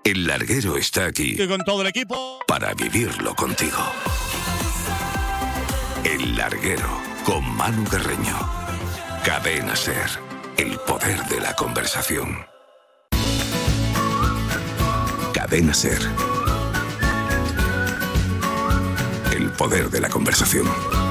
El Larguero está aquí. Y con todo el equipo. Para vivirlo contigo. El Larguero, con Manu Carreño. Cadena SER. El poder de la conversación. Cadena SER. El poder de la conversación.